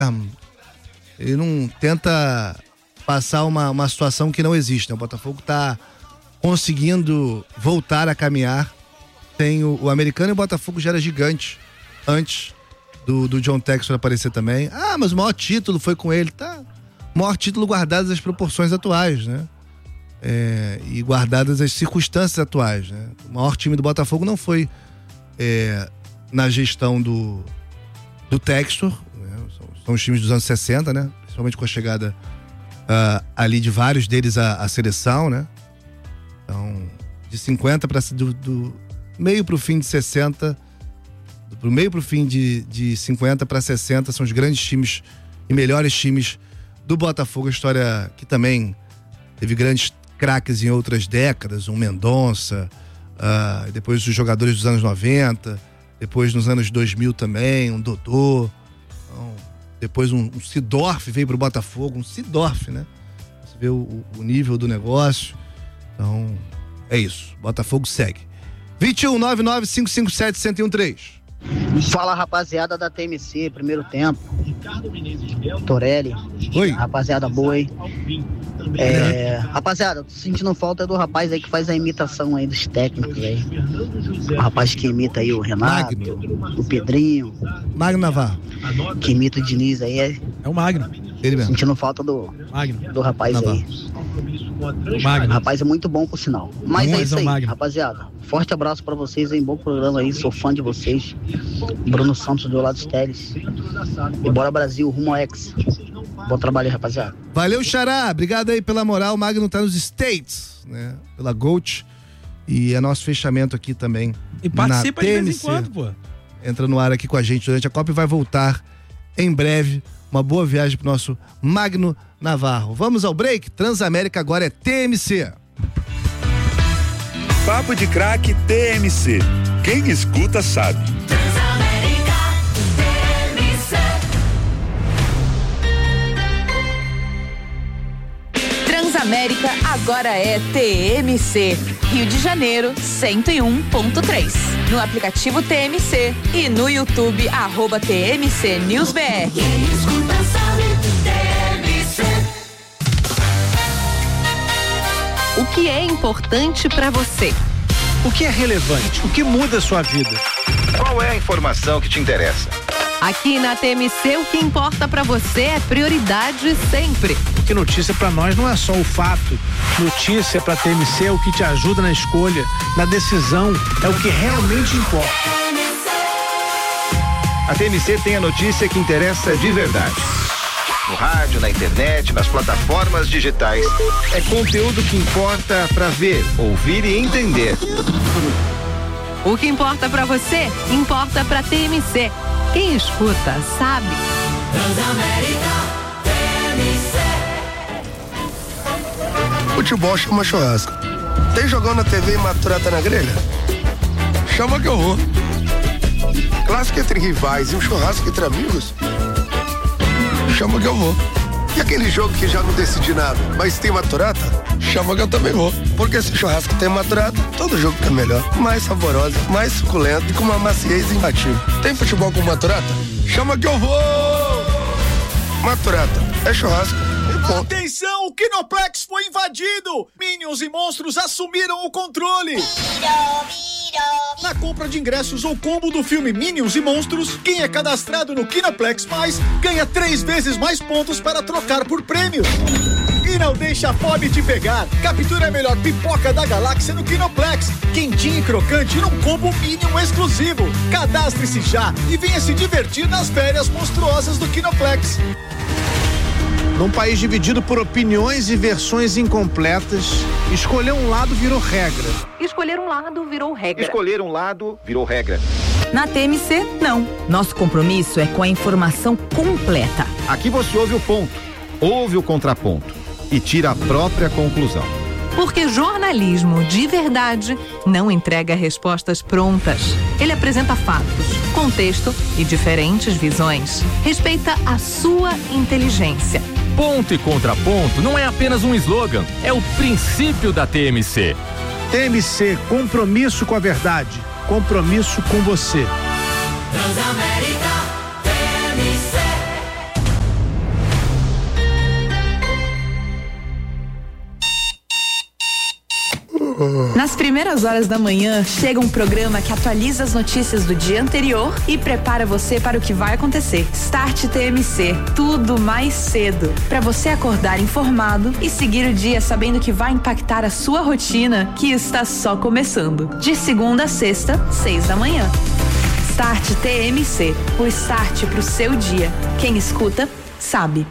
Ele não tenta passar uma situação que não existe, né? O Botafogo está conseguindo voltar a caminhar. Tem o americano e o Botafogo já era gigante antes do John Textor aparecer também. Mas o maior título foi com ele. Tá, maior título guardadas as proporções atuais, né? E guardadas as circunstâncias atuais, né? O maior time do Botafogo não foi na gestão do Textor, né? São os times dos anos 60, né? Principalmente com a chegada ali de vários deles à seleção, né? Então, de 50 para do meio pro fim de 60, do meio pro fim de 50 para 60 são os grandes times e melhores times do Botafogo. A história que também teve grandes craques em outras décadas, um Mendonça, depois os jogadores dos anos 90, depois nos anos 2000 também, um Dodô, depois um Sidorf veio pro Botafogo, um Sidorf, né? Você vê o nível do negócio. Então, é isso. Botafogo segue. 2199-557-1013. Fala, rapaziada da TMC, primeiro tempo. Torelli. Oi. Rapaziada boa aí. Rapaziada, tô sentindo falta do rapaz aí que faz a imitação aí dos técnicos aí. O rapaz que imita aí o Renato, o Pedrinho. Magno Navarro. Que imita o Diniz aí. É o Magno. Ele mesmo. Sentindo falta do rapaz Navarro. aí. O Magno. O rapaz é muito bom, por sinal. Mas Bom, é isso aí, Magno. rapaziada. Forte abraço pra vocês aí, bom programa aí. Sou fã de vocês. Bruno Santos do lado dos Teles. E bora Brasil, rumo ao X. Bom trabalho aí, rapaziada. Valeu, Xará. Obrigado aí pela moral. O Magno tá nos States, né? Pela Gold. E é nosso fechamento aqui também. E participa na de TMC. vez em quando, pô. Entra no ar aqui com a gente durante a Copa e vai voltar em breve. Uma boa viagem pro nosso Magno Navarro. Vamos ao break? Transamérica agora é TMC. Papo de Craque TMC. Quem escuta sabe. Transamérica TMC. Transamérica agora é TMC. Rio de Janeiro 101.3. No aplicativo TMC e no YouTube @TMC News BR. Quem escuta sabe, TMC. O que é importante para você? O que é relevante? O que muda a sua vida? Qual é a informação que te interessa? Aqui na TMC, o que importa para você é prioridade sempre. Porque notícia para nós não é só o fato. Notícia para TMC é o que te ajuda na escolha, na decisão, é o que realmente importa. A TMC tem a notícia que interessa de verdade. No rádio, na internet, nas plataformas digitais. É conteúdo que importa para ver, ouvir e entender. O que importa para você, importa para TMC. Quem escuta, sabe. Transamérica TMC. Futebol chama churrasco. Tem jogão na TV e maturata na grelha? Chama que eu vou. Clássico entre rivais e um churrasco entre amigos? Chama que eu vou. E aquele jogo que já não decidi nada, mas tem maturata? Chama que eu também vou. Porque se churrasco tem maturata, todo jogo fica melhor. Mais saborosa, mais suculenta e com uma maciez imbatível. Tem futebol com maturata? Chama que eu vou! Maturata é churrasco e ponto. Atenção, o Kinoplex foi invadido! Minions e monstros assumiram o controle! Na compra de ingressos ou combo do filme Minions e Monstros, quem é cadastrado no Kinoplex Mais ganha 3 vezes mais pontos para trocar por prêmios. E não deixa a fome te pegar. Captura a melhor pipoca da galáxia no Kinoplex. Quentinho e crocante num combo Minion exclusivo. Cadastre-se já e venha se divertir nas férias monstruosas do Kinoplex. Num país dividido por opiniões e versões incompletas, escolher um lado virou regra. Escolher um lado virou regra. Escolher um lado virou regra. Na TMC, não. Nosso compromisso é com a informação completa. Aqui você ouve o ponto, ouve o contraponto e tira a própria conclusão. Porque jornalismo de verdade não entrega respostas prontas. Ele apresenta fatos, contexto e diferentes visões. Respeita a sua inteligência. Ponto e contraponto não é apenas um slogan, é o princípio da TMC. TMC, compromisso com a verdade, compromisso com você. Transamérica TMC. Nas primeiras horas da manhã, chega um programa que atualiza as notícias do dia anterior e prepara você para o que vai acontecer. Start TMC, tudo mais cedo. Para você acordar informado e seguir o dia sabendo que vai impactar a sua rotina, que está só começando. De segunda a sexta, 6 da manhã. Start TMC, o start pro seu dia. Quem escuta, sabe.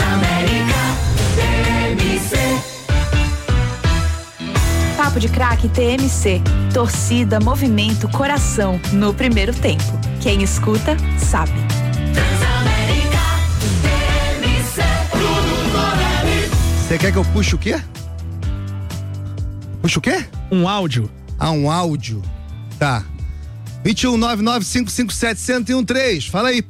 Papo de Craque TMC. Torcida, movimento, coração no primeiro tempo. Quem escuta, sabe. Você quer que eu puxe o quê? Puxa o quê? Um áudio. Ah, um áudio. Tá. 2199557113. Fala aí.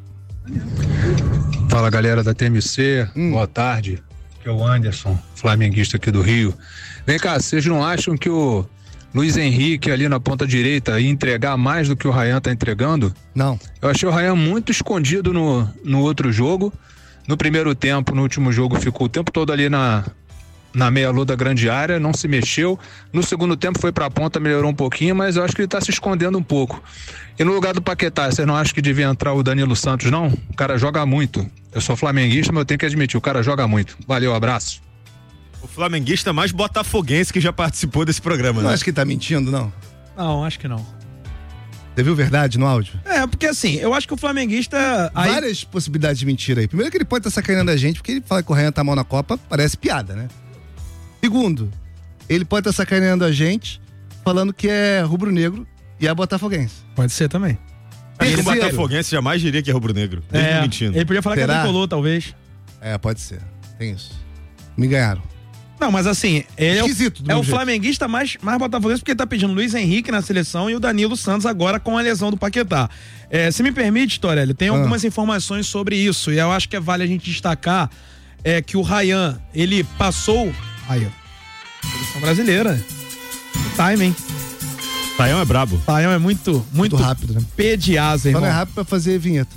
Fala, galera da TMC. Boa tarde. Aqui é o Anderson, flamenguista aqui do Rio. Vem cá, vocês não acham que o Luiz Henrique ali na ponta direita ia entregar mais do que o Ryan tá entregando? Não. Eu achei o Ryan muito escondido no outro jogo. No primeiro tempo, no último jogo, ficou o tempo todo ali na meia-lua da grande área, não se mexeu. No segundo tempo foi pra ponta, melhorou um pouquinho, mas eu acho que ele tá se escondendo um pouco. E no lugar do Paquetá, vocês não acham que devia entrar o Danilo Santos, não? O cara joga muito. Eu sou flamenguista, mas eu tenho que admitir, o cara joga muito. Valeu, abraço. O flamenguista mais botafoguense que já participou desse programa, Não né? acho que ele tá mentindo, não. Não, acho que não. Você viu verdade no áudio? Porque assim, eu acho que o flamenguista... Várias possibilidades de mentira aí. Primeiro que ele pode estar sacaneando a gente, porque ele fala que o Ryan tá mal na Copa, parece piada, né? Segundo, ele pode estar sacaneando a gente, falando que é rubro-negro e é botafoguense. Pode ser também. Acho que o botafoguense jamais diria que é rubro-negro. Mesmo mentindo. Ele podia falar Será? que é tricolor, talvez. Pode ser. Tem isso. Me ganharam. Não, mas assim, ele Esquisito, é o jeito. flamenguista mais botafoguense, porque ele tá pedindo Luiz Henrique na seleção e o Danilo Santos agora com a lesão do Paquetá. Se me permite, Torelli, tem algumas informações sobre isso, e eu acho que vale a gente destacar que o Ryan, ele passou... Aí, ó. Seleção brasileira. Timing. Ryan é brabo. Ryan é muito rápido, né? P de asa, irmão. Só não é rápido pra fazer vinheta.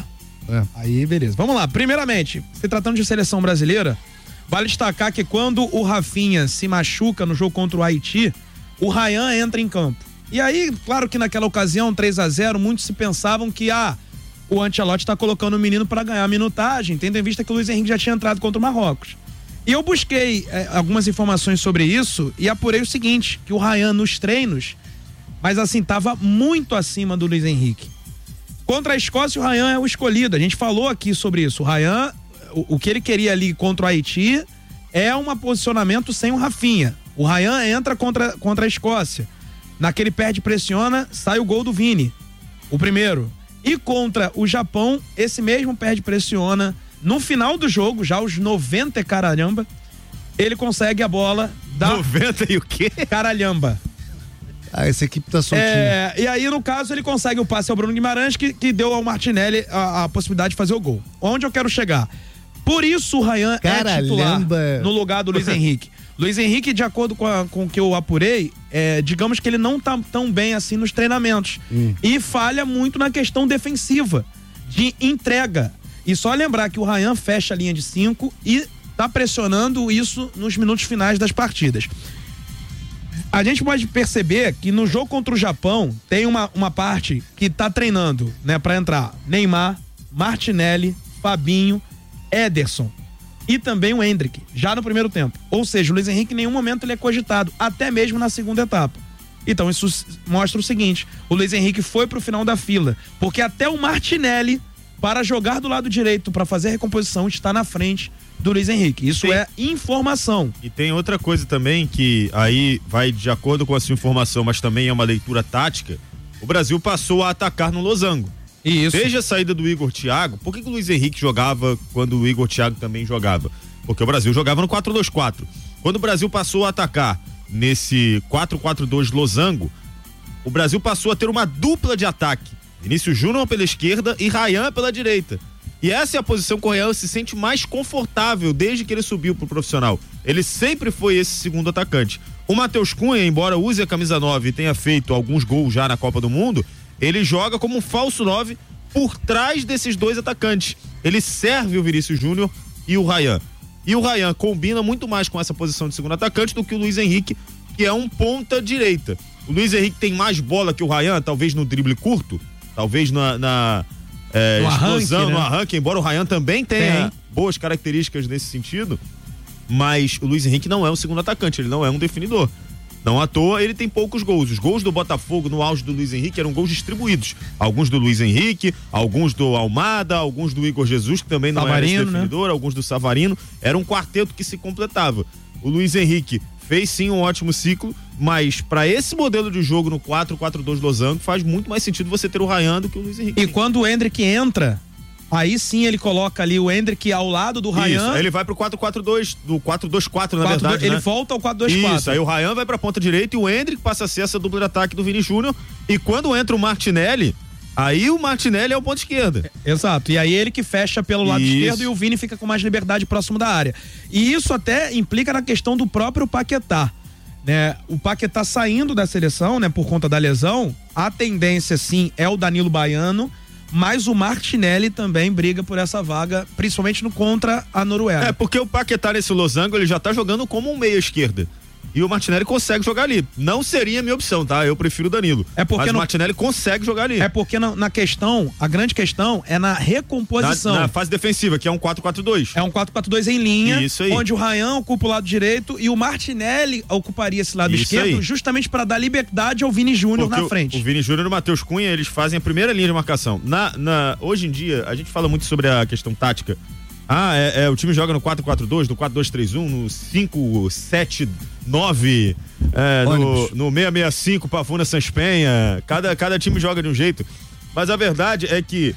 Aí, beleza. Vamos lá. Primeiramente, se tratando de seleção brasileira, vale destacar que quando o Rafinha se machuca no jogo contra o Haiti, o Ryan entra em campo. E aí, claro que naquela ocasião, 3-0, muitos se pensavam que o Ancelotti tá colocando o menino para ganhar a minutagem, tendo em vista que o Luiz Henrique já tinha entrado contra o Marrocos. E eu busquei algumas informações sobre isso e apurei o seguinte, que o Ryan nos treinos, mas assim, tava muito acima do Luiz Henrique. Contra a Escócia, o Ryan é o escolhido. A gente falou aqui sobre isso. O Ryan, o que ele queria ali contra o Haiti é um posicionamento sem o Rafinha. O Ryan entra contra a Escócia. Naquele perde-pressiona, sai o gol do Vini. O primeiro. E contra o Japão, esse mesmo perde-pressiona. No final do jogo, já aos 90 caralhamba, ele consegue a bola da... 90 e o quê? Caralhamba. Essa equipe tá soltinha. E aí, no caso, ele consegue o passe ao Bruno Guimarães, que deu ao Martinelli a possibilidade de fazer o gol. Onde eu quero chegar? Por isso o Ryan é titular no lugar do Luiz Henrique. Luiz Henrique, de acordo com o que eu apurei, digamos que ele não tá tão bem assim nos treinamentos. E falha muito na questão defensiva, de entrega. E só lembrar que o Ryan fecha a linha de 5 e tá pressionando isso nos minutos finais das partidas. A gente pode perceber que no jogo contra o Japão tem uma parte que tá treinando, né, pra entrar Neymar, Martinelli, Fabinho, Ederson e também o Endrick, já no primeiro tempo. Ou seja, o Luiz Henrique em nenhum momento ele é cogitado, até mesmo na segunda etapa. Então isso mostra o seguinte, o Luiz Henrique foi pro final da fila, porque até o Martinelli, para jogar do lado direito, para fazer a recomposição, está na frente do Luiz Henrique. Isso é informação. E tem outra coisa também que aí vai de acordo com a sua informação, mas também é uma leitura tática. O Brasil passou a atacar no losango. Isso. Desde a saída do Igor Thiago, por que o Luiz Henrique jogava quando o Igor Thiago também jogava? Porque o Brasil jogava no 4-2-4. Quando o Brasil passou a atacar nesse 4-4-2 losango, o Brasil passou a ter uma dupla de ataque. Vinícius Júnior pela esquerda e Ryan pela direita. E essa é a posição que o Ryan se sente mais confortável desde que ele subiu pro profissional. Ele sempre foi esse segundo atacante. O Matheus Cunha, embora use a camisa 9 e tenha feito alguns gols já na Copa do Mundo, ele joga como um falso 9 por trás desses dois atacantes. Ele serve o Vinícius Júnior e o Ryan. E o Ryan combina muito mais com essa posição de segundo atacante do que o Luiz Henrique, que é um ponta direita. O Luiz Henrique tem mais bola que o Ryan, talvez no drible curto, talvez na explosão, no arranque, embora o Ryan também tenha boas características nesse sentido, mas o Luiz Henrique não é um segundo atacante, ele não é um definidor. Não à toa, ele tem poucos gols. Os gols do Botafogo no auge do Luiz Henrique eram gols distribuídos. Alguns do Luiz Henrique, alguns do Almada, alguns do Igor Jesus, que também não era esse definidor, né? Alguns do Savarino. Era um quarteto que se completava. O Luiz Henrique fez sim um ótimo ciclo, mas para esse modelo de jogo no 4-4-2 losango, faz muito mais sentido você ter o Ryan do que o Luiz Henrique. E quando o Endrick entra, aí sim ele coloca ali o Endrick ao lado do Ryan. Isso, aí ele vai pro 4-4-2, do 4-2-4 na verdade, ele né? volta ao 4-2-4. Isso, aí o Ryan vai pra ponta direita e o Endrick passa a ser essa dupla de ataque do Vini Júnior, e quando entra o Martinelli, aí o Martinelli é o ponto esquerda. Exato, e aí ele que fecha pelo lado esquerdo e o Vini fica com mais liberdade próximo da área. E isso até implica na questão do próprio Paquetá, né? O Paquetá saindo da seleção, né, por conta da lesão, a tendência sim é o Danilo Baiano, mas o Martinelli também briga por essa vaga, principalmente no contra a Noruega. É, porque o Paquetá nesse losango, ele já tá jogando como um meia esquerda. E o Martinelli consegue jogar ali. Não seria a minha opção, tá? Eu prefiro o Danilo. Mas o Martinelli consegue jogar ali. É porque na questão, a grande questão é na recomposição. Na fase defensiva, que é um 4-4-2. É um 4-4-2 em linha. Isso aí. Onde o Ryan ocupa o lado direito e o Martinelli ocuparia esse lado esquerdo, aí, justamente para dar liberdade ao Vini Júnior na frente. O Vini Júnior e o Matheus Cunha, eles fazem a primeira linha de marcação. Hoje em dia, a gente fala muito sobre a questão tática. O time joga no 4-4-2, no 4-2-3-1, no 5-7-9, no 6-6-5, Pavuna Sanspenha. Cada time joga de um jeito. Mas a verdade é que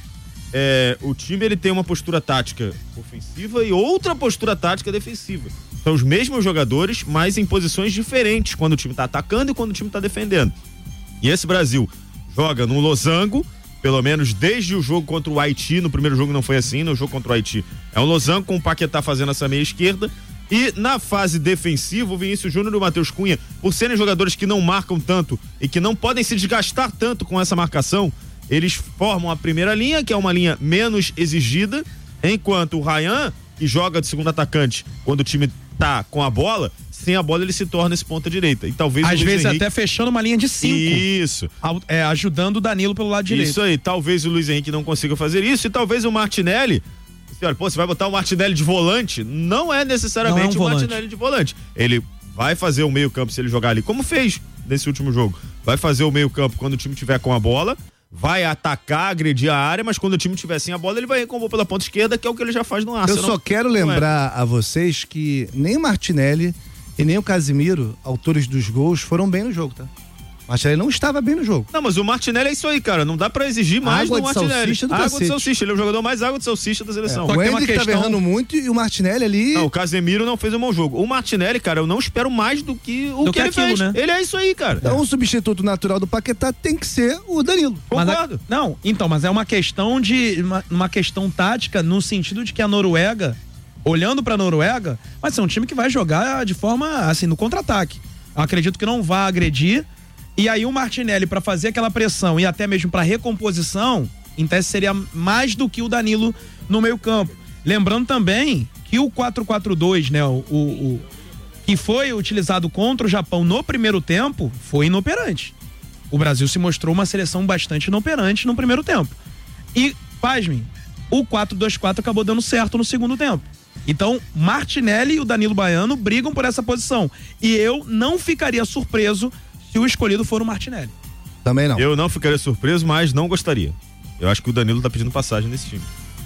o time ele tem uma postura tática ofensiva e outra postura tática defensiva. São os mesmos jogadores, mas em posições diferentes quando o time tá atacando e quando o time tá defendendo. E esse Brasil joga no losango, pelo menos desde o jogo contra o Haiti. No primeiro jogo não foi assim, no jogo contra o Haiti é um losango com o Paquetá fazendo essa meia esquerda. E na fase defensiva, o Vinícius Júnior e o Matheus Cunha, por serem jogadores que não marcam tanto e que não podem se desgastar tanto com essa marcação, eles formam a primeira linha, que é uma linha menos exigida, enquanto o Ryan, que joga de segundo atacante quando o time tá com a bola, sem a bola ele se torna esse ponta direita. E talvez às vezes Henrique, até fechando uma linha de 5. Isso. Ajudando o Danilo pelo lado direito. Isso aí. Talvez o Luiz Henrique não consiga fazer isso, e talvez o Martinelli, olha, você vai botar o Martinelli de volante? Não é necessariamente o Martinelli de volante. Ele vai fazer o meio campo se ele jogar ali, como fez nesse último jogo. Vai fazer o meio campo quando o time tiver com a bola, vai atacar, agredir a área, mas quando o time tiver sem a bola, ele vai recompor pela ponta esquerda, que é o que ele já faz no Arsenal. Eu só quero lembrar a vocês que nem o Martinelli e nem o Casimiro, autores dos gols, foram bem no jogo, tá? O Martinelli não estava bem no jogo. Não, mas o Martinelli é isso aí, cara. Não dá pra exigir mais do Martinelli. Água de salsicha. Ele é o jogador mais água de salsicha da seleção. O Endrick tava errando muito e o Martinelli ali... Não, o Casemiro não fez um bom jogo. O Martinelli, cara, eu não espero mais do que o que ele fez. Né? Ele é isso aí, cara. Então o substituto natural do Paquetá tem que ser o Danilo. Concordo. Mas é uma questão uma questão tática, no sentido de que a Noruega, olhando pra Noruega, vai ser um time que vai jogar de forma, assim, no contra-ataque. Eu acredito que não vai agredir. E aí o Martinelli, para fazer aquela pressão e até mesmo para recomposição, em tese seria mais do que o Danilo no meio campo. Lembrando também que o 4-4-2, né, o que foi utilizado contra o Japão no primeiro tempo, foi inoperante. O Brasil se mostrou uma seleção bastante inoperante no primeiro tempo. E, pasmem, o 4-2-4 acabou dando certo no segundo tempo. Então, Martinelli e o Danilo Baiano brigam por essa posição. E eu não ficaria surpreso se o escolhido for o Martinelli. Também não. Eu não ficaria surpreso, mas não gostaria. Eu acho que o Danilo tá pedindo passagem nesse time.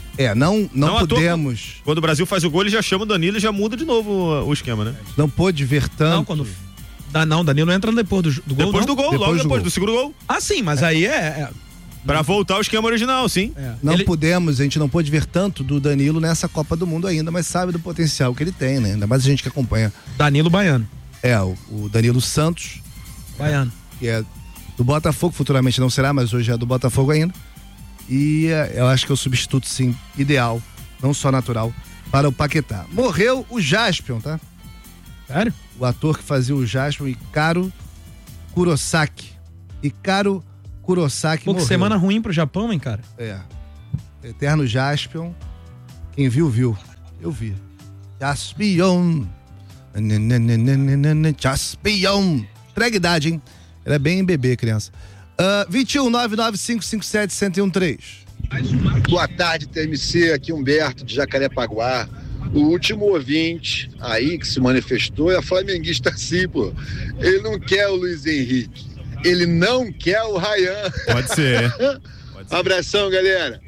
Não podemos. Quando o Brasil faz o gol, ele já chama o Danilo e já muda de novo o esquema, né? Não pôde ver tanto. Não, Danilo entra depois do gol. Depois do gol, logo depois do segundo gol. Ah, sim, mas aí pra voltar ao esquema original, sim. A gente não pôde ver tanto do Danilo nessa Copa do Mundo ainda, mas sabe do potencial que ele tem, né? Ainda mais a gente que acompanha. Danilo Baiano. O Danilo Santos. Baiano. Que é do Botafogo, futuramente não será, mas hoje é do Botafogo ainda. E eu acho que é o substituto, sim, ideal, não só natural, para o Paquetá. Morreu o Jaspion, tá? Sério? O ator que fazia o Jaspion, Hikaru Kurosaki. Hikaru Kurosaki morreu. Que semana ruim pro Japão, hein, cara? Eterno Jaspion. Quem viu, viu. Eu vi. Jaspion. Jaspion. Entrega idade, hein? Ela é bem bebê, criança. 21 99557 1013. Boa tarde, TMC. Aqui Humberto, de Jacarepaguá. O último ouvinte aí que se manifestou é flamenguista assim, pô. Ele não quer o Luiz Henrique. Ele não quer o Ryan. Pode ser. Abração, galera.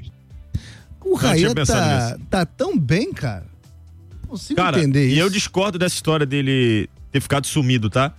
O Ryan tá tão bem, cara. Não consigo entender isso. E eu discordo dessa história dele ter ficado sumido, tá?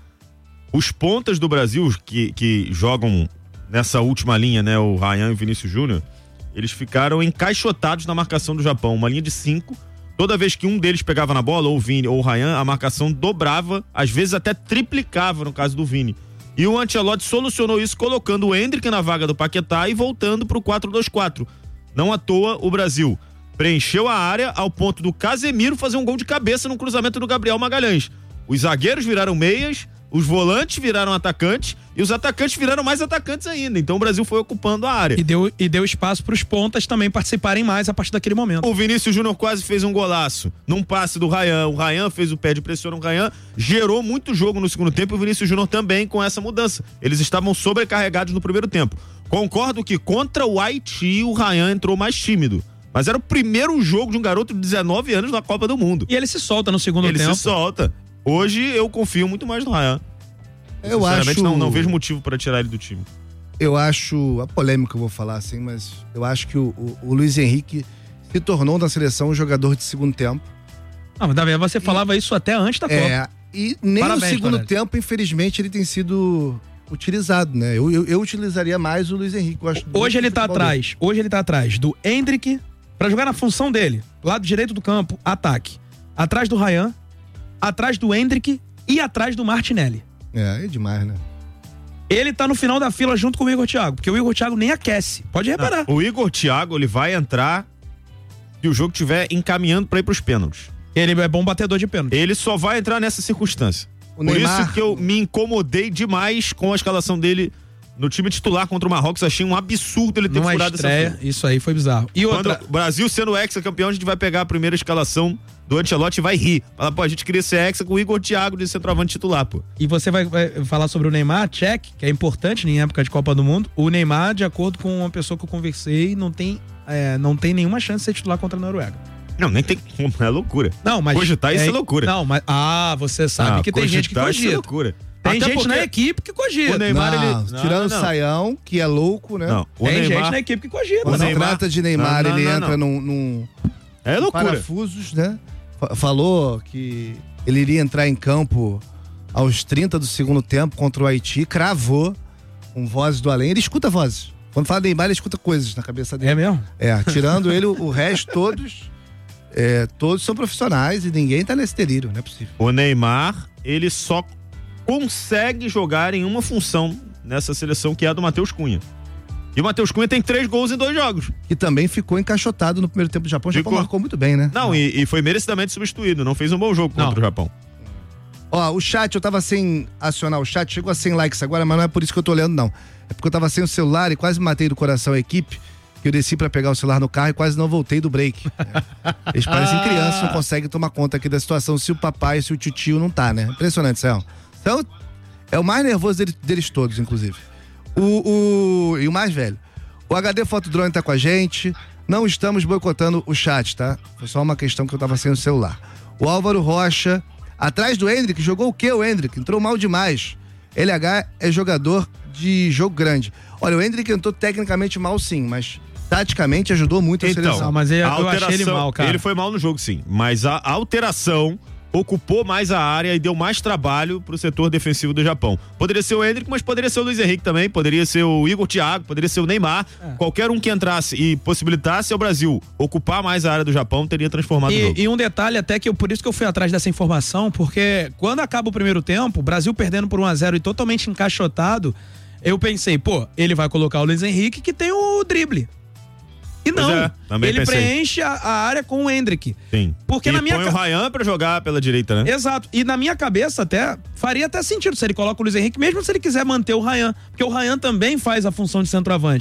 Os pontas do Brasil que jogam nessa última linha, né? O Ryan e o Vinícius Júnior, eles ficaram encaixotados na marcação do Japão. Uma linha de 5. Toda vez que um deles pegava na bola, ou o Vini ou o Ryan, a marcação dobrava, às vezes até triplicava no caso do Vini. E o Ancelotti solucionou isso colocando o Endrick na vaga do Paquetá e voltando pro 4-2-4. Não à toa, o Brasil preencheu a área ao ponto do Casemiro fazer um gol de cabeça no cruzamento do Gabriel Magalhães. Os zagueiros viraram meias, os volantes viraram atacantes e os atacantes viraram mais atacantes ainda. Então o Brasil foi ocupando a área. E deu espaço para os pontas também participarem mais a partir daquele momento. O Vinícius Júnior quase fez um golaço num passe do Ryan. O Ryan fez o pé de pressão no Ryan, gerou muito jogo no segundo tempo e o Vinícius Júnior também com essa mudança. Eles estavam sobrecarregados no primeiro tempo. Concordo que contra o Haiti o Ryan entrou mais tímido. Mas era o primeiro jogo de um garoto de 19 anos na Copa do Mundo. E ele se solta no segundo tempo. Ele se solta. Hoje eu confio muito mais no Ryan. Eu acho... não vejo motivo para tirar ele do time. Eu acho, a polêmica eu vou falar assim, mas eu acho que o Luiz Henrique se tornou na seleção um jogador de segundo tempo. Mas Davi, você falava isso até antes da Copa. E nem no segundo tempo, infelizmente, ele tem sido utilizado, né? Eu utilizaria mais o Luiz Henrique. Hoje ele tá atrás do Endrick, pra jogar na função dele, lado direito do campo, ataque. Atrás do Ryan, atrás do Endrick e atrás do Martinelli. É demais, né? Ele tá no final da fila junto com o Igor Thiago, porque o Igor Thiago nem aquece. Pode reparar. O Igor Thiago, ele vai entrar se o jogo estiver encaminhando pra ir pros pênaltis. Ele é bom batedor de pênalti. Ele só vai entrar nessa circunstância. Por isso que eu me incomodei demais com a escalação dele no time titular contra o Marrocos. Achei um absurdo ele ter furado essa fila. Isso aí foi bizarro. E outra... Quando o Brasil sendo ex-campeão, a gente vai pegar a primeira escalação do Ancelotti e vai rir. Fala, pô, a gente queria ser exa com o Igor Thiago de centroavante titular, pô. E você vai falar sobre o Neymar, check, que é importante em época de Copa do Mundo. O Neymar, de acordo com uma pessoa que eu conversei, não tem nenhuma chance de ser titular contra a Noruega. Não, nem tem como, é loucura. Não, mas cogitar isso é loucura. Não, mas você sabe que tem gente que cogita. Isso é loucura. Tem até gente na equipe que cogita. O Neymar, tirando o Saião, que é louco, né? Não, tem gente na equipe que cogita. Quando se trata de Neymar, ele entra num é loucura. Parafusos, né? Falou que ele iria entrar em campo aos 30 do segundo tempo contra o Haiti, cravou com vozes do além. Ele escuta vozes. Quando fala Neymar, ele escuta coisas na cabeça dele. É mesmo? Tirando ele, o resto, todos são profissionais e ninguém tá nesse delírio, não é possível. O Neymar, ele só consegue jogar em uma função nessa seleção, que é a do Matheus Cunha. E o Matheus Cunha tem 3 gols em 2 jogos. E também ficou encaixotado no primeiro tempo do Japão. O Japão marcou muito bem, né? Não, e foi merecidamente substituído. Não fez um bom jogo contra o Japão. Ó, o chat, eu tava sem acionar o chat. Chegou a 100 likes agora, mas não é por isso que eu tô olhando, não. É porque eu tava sem o celular e quase matei do coração a equipe. Que eu desci pra pegar o celular no carro e quase não voltei do break. Eles parecem crianças, não conseguem tomar conta aqui da situação se o papai, se o tio não tá, né? Impressionante, Céu. Então, é o mais nervoso deles todos, inclusive. E o mais velho. O HD Fotodrone tá com a gente. Não estamos boicotando o chat, tá? Foi só uma questão que eu tava sem o celular. O Álvaro Rocha, atrás do Endrick, jogou o quê, o Endrick? Entrou mal demais. LH é jogador de jogo grande. Olha, o Endrick entrou tecnicamente mal, sim, mas taticamente ajudou muito a seleção. Mas eu achei ele mal, cara. Ele foi mal no jogo, sim. Mas a alteração ocupou mais a área e deu mais trabalho pro setor defensivo do Japão. Poderia ser o Endrick, mas poderia ser o Luiz Henrique também, poderia ser o Igor Thiago, poderia ser o Neymar. Qualquer um que entrasse e possibilitasse ao Brasil ocupar mais a área do Japão, teria transformado o jogo. E um detalhe até que por isso que eu fui atrás dessa informação, porque quando acaba o primeiro tempo, o Brasil perdendo por 1-0 e totalmente encaixotado, eu pensei, ele vai colocar o Luiz Henrique que tem o drible. E não, ele preenche a área com o Endrick. Sim. Porque põe o Ryan pra jogar pela direita, né? Exato. E na minha cabeça faria até sentido se ele coloca o Luiz Henrique, mesmo se ele quiser manter o Ryan. Porque o Ryan também faz a função de centroavante.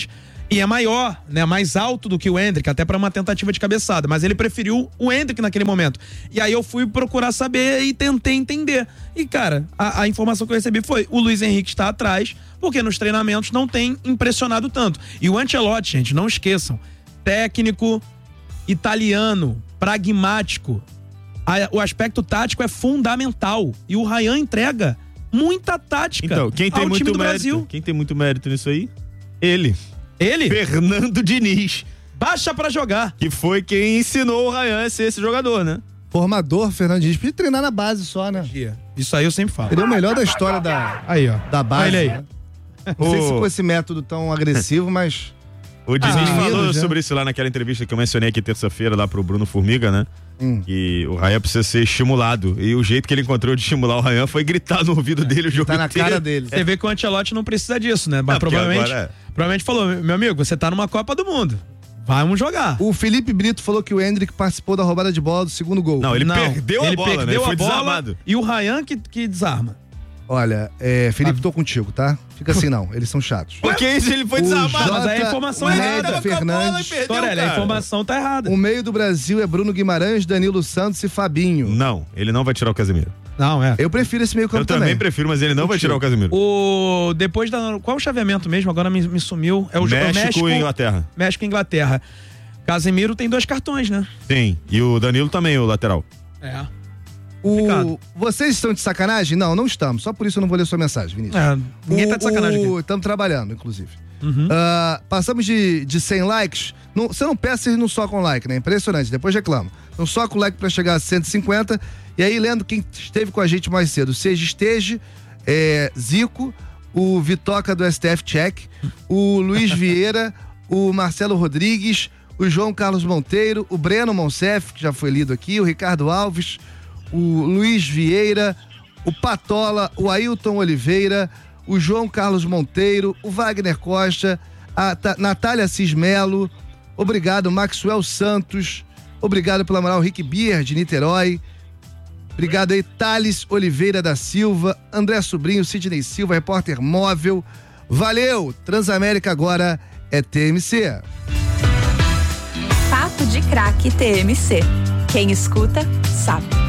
E é maior, né? Mais alto do que o Endrick, até para uma tentativa de cabeçada. Mas ele preferiu o Endrick naquele momento. E aí eu fui procurar saber e tentei entender. E, cara, a informação que eu recebi foi: o Luiz Henrique está atrás, porque nos treinamentos não tem impressionado tanto. E o Ancelotti, gente, não esqueçam, técnico, italiano, pragmático. O aspecto tático é fundamental. E o Ryan entrega muita tática então, quem tem ao muito time do mérito, Brasil. Quem tem muito mérito nisso aí? Ele? Fernando Diniz. Baixa pra jogar. Que foi quem ensinou o Ryan a ser esse jogador, né? Formador, Fernando Diniz. Podia treinar na base só, né? Isso aí eu sempre falo. Ele é o melhor da história da base. Olha aí. Né? Não sei se com esse método tão agressivo, mas... O Diniz falou sobre isso lá naquela entrevista que eu mencionei aqui terça-feira lá pro Bruno Formiga, né? Que o Ryan precisa ser estimulado. E o jeito que ele encontrou de estimular o Ryan foi gritar no ouvido dele o jogo inteiro. Tá na cara dele. Você vê que o Ancelotti não precisa disso, né? Mas provavelmente falou: meu amigo, você tá numa Copa do Mundo. Vamos jogar. O Felipe Brito falou que o Endrick participou da roubada de bola do segundo gol. Não, ele perdeu a bola, né? Ele foi desarmado. E o Ryan que desarma. Olha, Felipe, tô contigo, tá? Fica assim não, eles são chatos. Porque isso ele foi desarmado. Mas aí a informação é errada. Fernandes. A informação tá errada. O meio do Brasil é Bruno Guimarães, Danilo Santos e Fabinho. Não, ele não vai tirar o Casemiro. Não, Eu prefiro esse meio campo também. Eu também prefiro, mas ele não vai tirar o Casemiro. Depois qual o chaveamento mesmo? Agora me sumiu. É o México e Inglaterra. México e Inglaterra. Casemiro tem 2 cartões, né? Sim, e o Danilo também, o lateral. Vocês estão de sacanagem? Não estamos. Só por isso eu não vou ler sua mensagem, Vinícius. Ninguém tá de sacanagem aqui. Estamos trabalhando, inclusive. Passamos de 100 likes. Você não peça e não soca um like, né? Impressionante. Depois reclama. Não soca o like pra chegar a 150. E aí, lendo quem esteve com a gente mais cedo. Seja Esteja, Zico, o Vitoca do STF Check, o Luiz Vieira, o Marcelo Rodrigues, o João Carlos Monteiro, o Breno Monsef, que já foi lido aqui, o Ricardo Alves, o Luiz Vieira, o Patola, o Ailton Oliveira, o João Carlos Monteiro, o Wagner Costa, a Natália Cismelo, obrigado Maxwell Santos, obrigado pela moral Rick Bier de Niterói, obrigado aí Thales Oliveira da Silva, André Sobrinho, Sidney Silva, repórter móvel, valeu, Transamérica agora é TMC. Papo de Craque TMC, quem escuta sabe.